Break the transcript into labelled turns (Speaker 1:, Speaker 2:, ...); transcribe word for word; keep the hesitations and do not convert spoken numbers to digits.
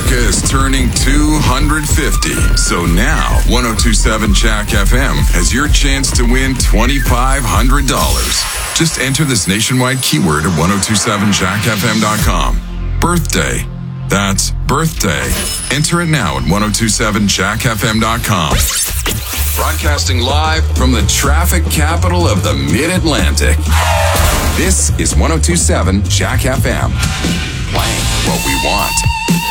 Speaker 1: America is turning two hundred fifty. So now, one oh two point seven Jack F M has your chance to win twenty-five hundred dollars. Just enter this nationwide keyword at ten twenty-seven jack f m dot com. Birthday. That's birthday. Enter it now at ten twenty-seven jack f m dot com. Broadcasting live from the traffic capital of the Mid-Atlantic. This is ten twenty-seven Jack F M. Playing what we want.